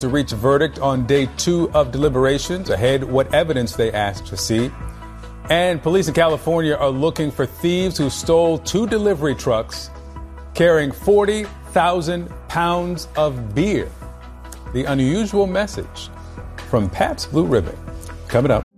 to reach a verdict on day 2 of deliberations. Ahead, what evidence they asked to see. And police in California are looking for thieves who stole 2 delivery trucks carrying 40,000 pounds of beer. The unusual message from Pabst Blue Ribbon. Coming up.